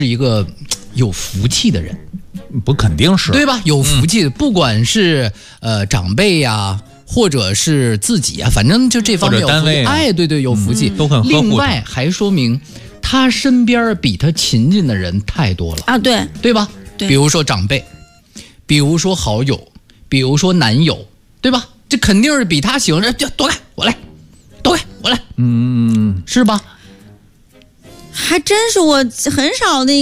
是一个有福气的人， 不肯定是对吧？有福气，不管是长辈呀，或者是自己呀，反正就这方面有福气， 或者单位哎，对，有福气， 都很呵护他。 另外还说明他身边比他亲近的人太多了啊， 对吧？ 对， 比如说长辈，比如说好友，比如说男友，对吧？这肯定是比他喜欢人，就躲开我来，躲开我来，是吧？ 还真是我很少